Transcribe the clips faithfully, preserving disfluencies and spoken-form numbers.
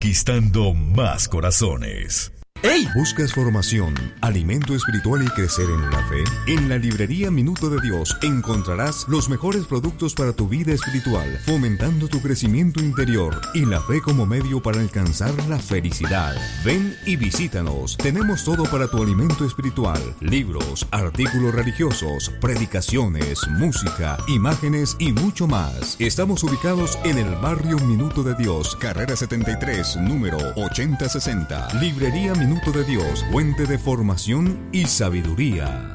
conquistando más corazones. ¡Ey! ¿Buscas formación, alimento espiritual y crecer en la fe? En la librería Minuto de Dios encontrarás los mejores productos para tu vida espiritual, fomentando tu crecimiento interior y la fe como medio para alcanzar la felicidad. Ven y visítanos. Tenemos todo para tu alimento espiritual: libros, artículos religiosos, predicaciones, música, imágenes y mucho más. Estamos ubicados en el barrio Minuto de Dios, carrera setenta y tres, número ochenta sesenta. Librería Minuto Minuto de Dios, fuente de formación y sabiduría.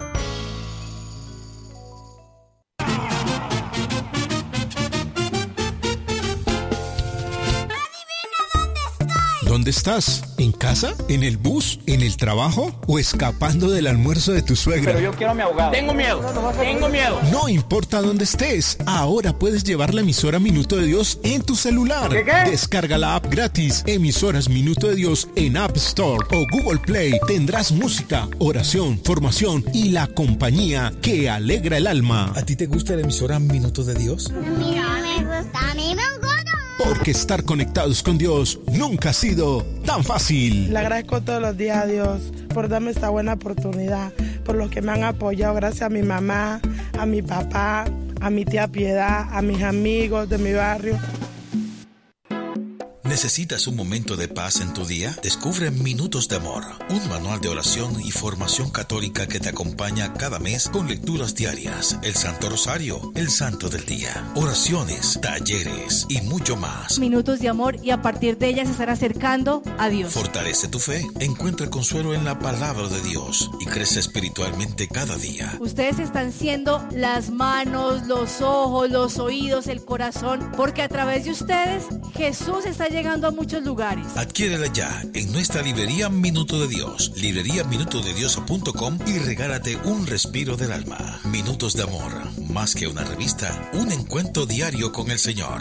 ¿Dónde estás? ¿En casa? ¿En el bus? ¿En el trabajo? ¿O escapando del almuerzo de tu suegra? Pero yo quiero a mi abogado. Tengo miedo, tengo miedo. No importa dónde estés, ahora puedes llevar la emisora Minuto de Dios en tu celular. ¿Qué, qué? Descarga la app gratis, Emisoras Minuto de Dios en App Store o Google Play. Tendrás música, oración, formación y la compañía que alegra el alma. ¿A ti te gusta la emisora Minuto de Dios? A mí no me gusta, a mí me gusta. Porque estar conectados con Dios nunca ha sido tan fácil. Le agradezco todos los días a Dios por darme esta buena oportunidad, por los que me han apoyado. Gracias a mi mamá, a mi papá, a mi tía Piedad, a mis amigos de mi barrio. ¿Necesitas un momento de paz en tu día? Descubre Minutos de Amor, un manual de oración y formación católica que te acompaña cada mes con lecturas diarias, el Santo Rosario, el Santo del Día, oraciones, talleres y mucho más. Minutos de amor, y a partir de ellas se estará acercando a Dios. Fortalece tu fe, encuentra consuelo en la palabra de Dios y crece espiritualmente cada día. Ustedes están siendo las manos, los ojos, los oídos, el corazón, porque a través de ustedes Jesús está llegando a muchos lugares. Adquiérela ya en nuestra librería Minuto de Dios, librería minuto de dios punto com, y regálate un respiro del alma. Minutos de Amor, más que una revista, un encuentro diario con el Señor.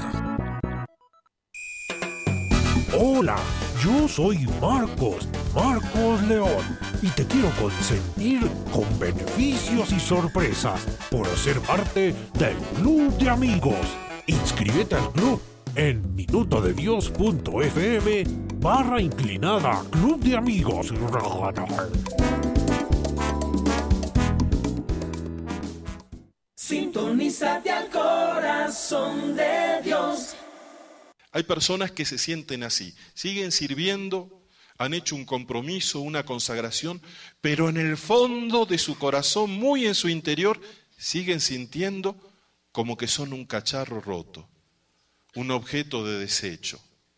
Hola, yo soy Marcos, Marcos León, y te quiero consentir con beneficios y sorpresas por ser parte del Club de Amigos. Inscríbete al club en minutodedios.fm barra inclinada Club de Amigos. Sintonízate al corazón de Dios. Hay personas que se sienten así, siguen sirviendo, han hecho un compromiso, una consagración, pero en el fondo de su corazón, muy en su interior, siguen sintiendo como que son un cacharro roto, un objeto de desecho.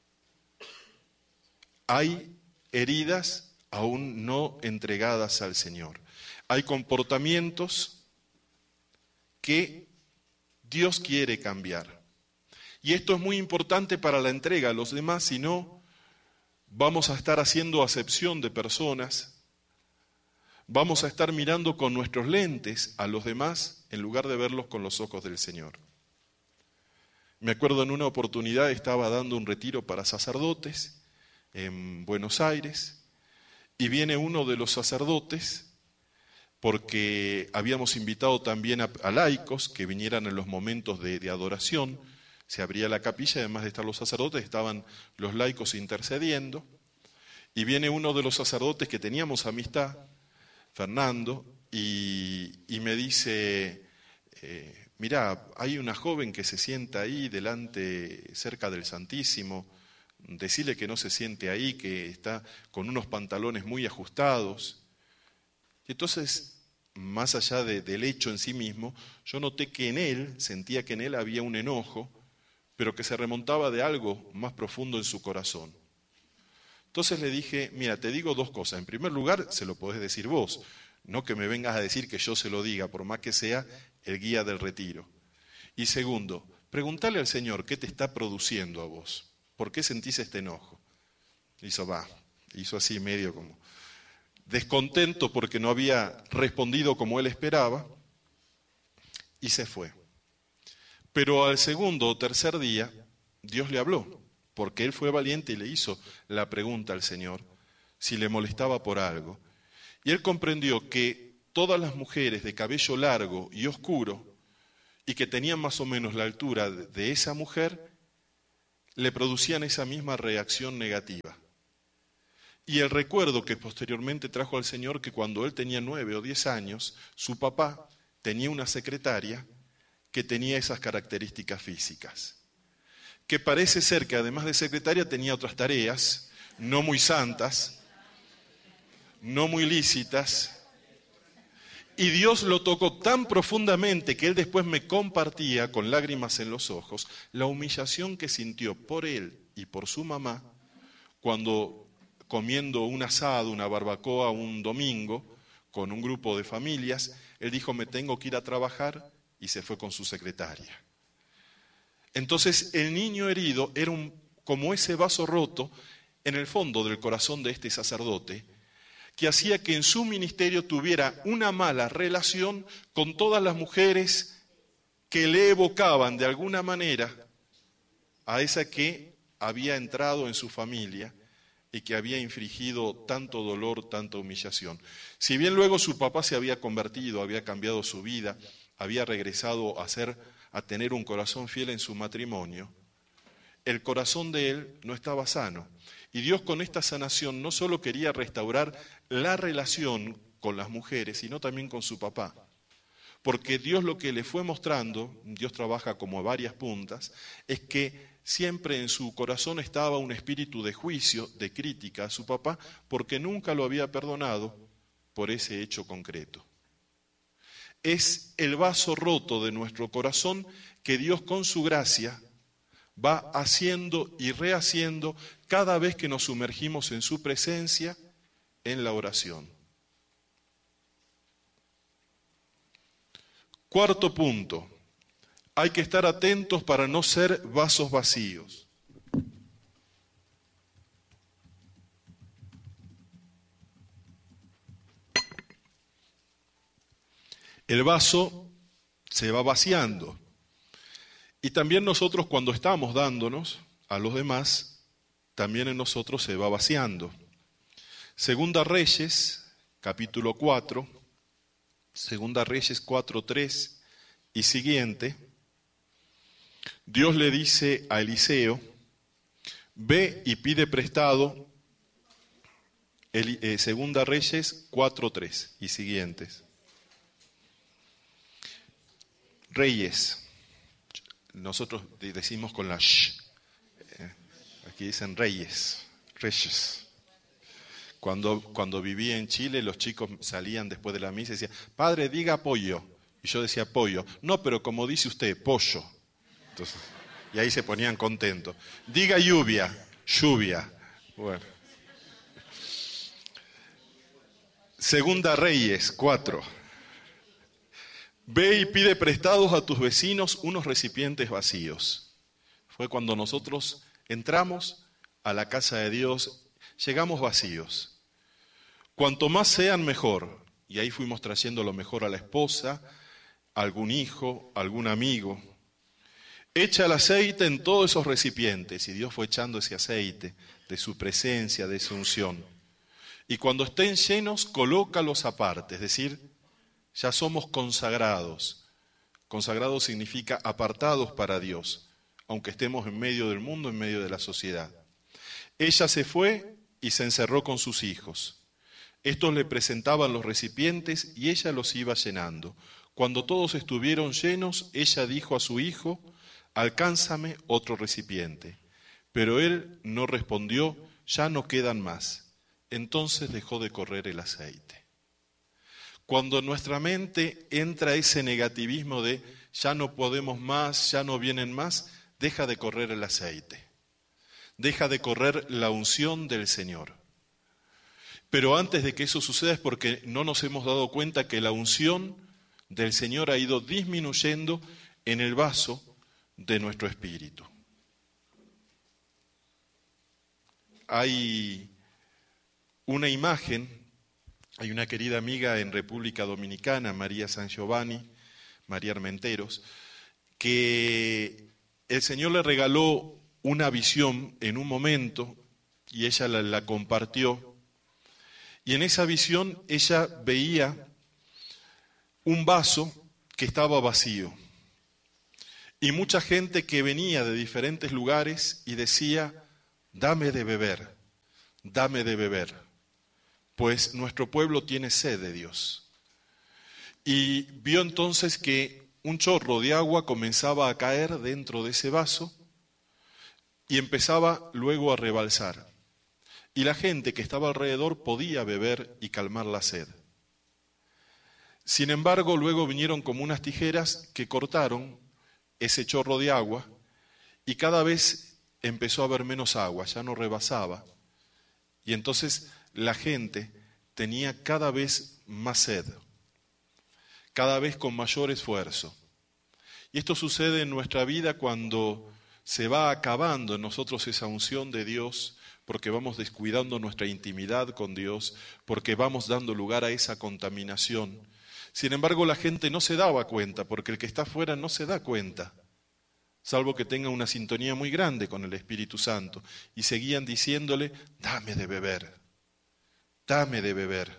Hay heridas aún no entregadas al Señor. Hay comportamientos que Dios quiere cambiar. Y esto es muy importante para la entrega a los demás, si no, vamos a estar haciendo acepción de personas, vamos a estar mirando con nuestros lentes a los demás en lugar de verlos con los ojos del Señor. Me acuerdo en una oportunidad estaba dando un retiro para sacerdotes en Buenos Aires y viene uno de los sacerdotes, porque habíamos invitado también a, a laicos que vinieran en los momentos de, de adoración. Se abría la capilla, además de estar los sacerdotes, estaban los laicos intercediendo, y viene uno de los sacerdotes que teníamos amistad, Fernando, y, y me dice, eh, mirá, hay una joven que se sienta ahí delante, cerca del Santísimo, decirle que no se siente ahí, que está con unos pantalones muy ajustados. Y entonces, más allá de, del hecho en sí mismo, yo noté que en él, sentía que en él había un enojo, pero que se remontaba de algo más profundo en su corazón. Entonces le dije, mira, te digo dos cosas. En primer lugar, se lo podés decir vos, no que me vengas a decir que yo se lo diga, por más que sea el guía del retiro. Y segundo, preguntale al Señor qué te está produciendo a vos, por qué sentís este enojo. Hizo, va, hizo así medio como descontento porque no había respondido como él esperaba, y se fue. Pero al segundo o tercer día, Dios le habló, porque él fue valiente y le hizo la pregunta al Señor, si le molestaba por algo. Y él comprendió que todas las mujeres de cabello largo y oscuro, y que tenían más o menos la altura de esa mujer, le producían esa misma reacción negativa. Y el recuerdo que posteriormente trajo al Señor que cuando él tenía nueve o diez años, su papá tenía una secretaria que tenía esas características físicas. Que parece ser que además de secretaria tenía otras tareas, no muy santas, no muy lícitas. Y Dios lo tocó tan profundamente que él después me compartía con lágrimas en los ojos la humillación que sintió por él y por su mamá cuando comiendo un asado, una barbacoa un domingo con un grupo de familias, él dijo, me tengo que ir a trabajar, y se fue con su secretaria. Entonces el niño herido era un, como ese vaso roto en el fondo del corazón de este sacerdote, que hacía que en su ministerio tuviera una mala relación con todas las mujeres que le evocaban de alguna manera a esa que había entrado en su familia y que había infligido tanto dolor, tanta humillación. Si bien luego su papá se había convertido, había cambiado su vida, había regresado a, ser, a tener un corazón fiel en su matrimonio, el corazón de él no estaba sano. Y Dios con esta sanación no solo quería restaurar la relación con las mujeres, sino también con su papá. Porque Dios lo que le fue mostrando, Dios trabaja como a varias puntas, es que siempre en su corazón estaba un espíritu de juicio, de crítica a su papá, porque nunca lo había perdonado por ese hecho concreto. Es el vaso roto de nuestro corazón que Dios con su gracia va haciendo y rehaciendo cada vez que nos sumergimos en su presencia en la oración. Cuarto punto. Hay que estar atentos para no ser vasos vacíos. El vaso se va vaciando. Y también nosotros cuando estamos dándonos a los demás, también en nosotros se va vaciando. Segunda Reyes, capítulo cuatro, Segunda Reyes cuatro, tres y siguiente. Dios le dice a Eliseo, ve y pide prestado, el, eh, Segunda Reyes cuatro, tres y siguientes. Reyes, nosotros decimos con la sh, eh, aquí dicen reyes, reyes. Cuando, cuando vivía en Chile, los chicos salían después de la misa y decían, padre, diga pollo. Y yo decía pollo. No, pero como dice usted, pollo. Entonces, y ahí se ponían contentos. Diga lluvia, lluvia. Bueno. Segunda Reyes cuatro. Ve y pide prestados a tus vecinos unos recipientes vacíos. Fue cuando nosotros entramos a la casa de Dios, llegamos vacíos. Cuanto más sean, mejor. Y ahí fuimos trayendo lo mejor a la esposa, a algún hijo, a algún amigo. Echa el aceite en todos esos recipientes, y Dios fue echando ese aceite de su presencia, de su unción. Y cuando estén llenos, colócalos aparte, es decir, ya somos consagrados. Consagrados significa apartados para Dios, aunque estemos en medio del mundo, en medio de la sociedad. Ella se fue y se encerró con sus hijos. Estos le presentaban los recipientes y ella los iba llenando. Cuando todos estuvieron llenos, ella dijo a su hijo, alcánzame otro recipiente. Pero él no respondió, ya no quedan más. Entonces dejó de correr el aceite. Cuando en nuestra mente entra ese negativismo de ya no podemos más, ya no vienen más, deja de correr el aceite. Deja de correr la unción del Señor. Pero antes de que eso suceda es porque no nos hemos dado cuenta que la unción del Señor ha ido disminuyendo en el vaso de nuestro espíritu. Hay una imagen, hay una querida amiga en República Dominicana, María San Giovanni, María Armenteros, que el Señor le regaló una visión en un momento y ella la, la compartió. Y en esa visión ella veía un vaso que estaba vacío. y mucha gente que venía de diferentes lugares y decía, dame de beber, dame de beber, pues nuestro pueblo tiene sed de Dios. Y vio entonces que un chorro de agua comenzaba a caer dentro de ese vaso y empezaba luego a rebalsar. Y la gente que estaba alrededor podía beber y calmar la sed. Sin embargo, luego vinieron como unas tijeras que cortaron ese chorro de agua y cada vez empezó a haber menos agua, ya no rebasaba. Y entonces la gente tenía cada vez más sed, cada vez con mayor esfuerzo. Y esto sucede en nuestra vida cuando se va acabando en nosotros esa unción de Dios, porque vamos descuidando nuestra intimidad con Dios, porque vamos dando lugar a esa contaminación. Sin embargo, la gente no se daba cuenta, porque el que está afuera no se da cuenta, salvo que tenga una sintonía muy grande con el Espíritu Santo. Y seguían diciéndole, dame de beber, dame de beber.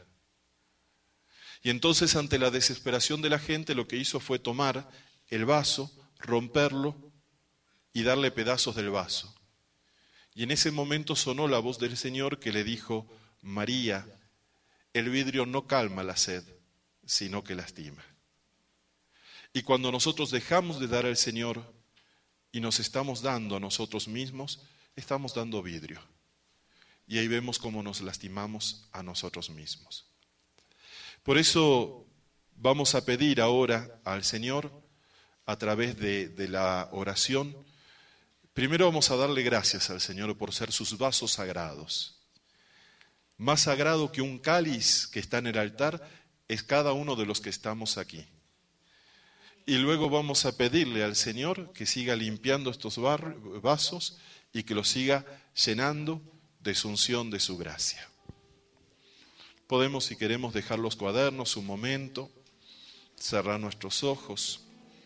Y entonces, ante la desesperación de la gente, lo que hizo fue tomar el vaso, romperlo y darle pedazos del vaso. Y en ese momento sonó la voz del Señor que le dijo, María, el vidrio no calma la sed, sino que lastima. Y cuando nosotros dejamos de dar al Señor y nos estamos dando a nosotros mismos, estamos dando vidrio. Y ahí vemos cómo nos lastimamos a nosotros mismos. Por eso vamos a pedir ahora al Señor, a través de, de la oración, primero vamos a darle gracias al Señor por ser sus vasos sagrados. Más sagrado que un cáliz que está en el altar es cada uno de los que estamos aquí. Y luego vamos a pedirle al Señor que siga limpiando estos bar- vasos y que los siga llenando de su unción, de su gracia. Podemos, si queremos, dejar los cuadernos un momento, cerrar nuestros ojos,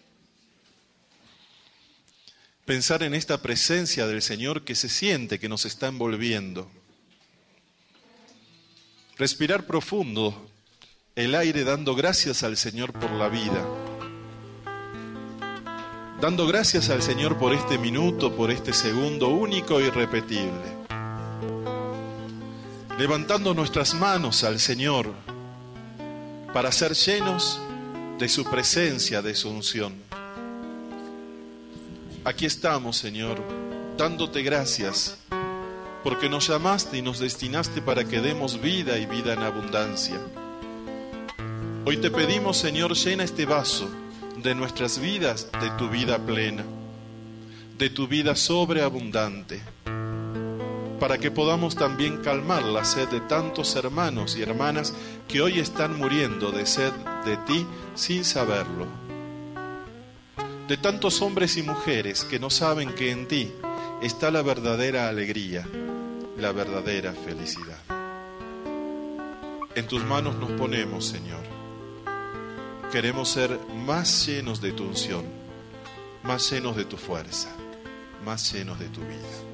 pensar en esta presencia del Señor que se siente, que nos está envolviendo. Respirar profundo el aire dando gracias al Señor por la vida. Dando gracias al Señor por este minuto, por este segundo único e irrepetible. Levantando nuestras manos al Señor para ser llenos de su presencia, de su unción. Aquí estamos, Señor, dándote gracias, porque nos llamaste y nos destinaste para que demos vida y vida en abundancia. Hoy te pedimos, Señor, llena este vaso de nuestras vidas, de tu vida plena, de tu vida sobreabundante, para que podamos también calmar la sed de tantos hermanos y hermanas que hoy están muriendo de sed de ti sin saberlo. De tantos hombres y mujeres que no saben que en ti está la verdadera alegría, la verdadera felicidad. En tus manos nos ponemos, Señor. Queremos ser más llenos de tu unción, más llenos de tu fuerza, más llenos de tu vida.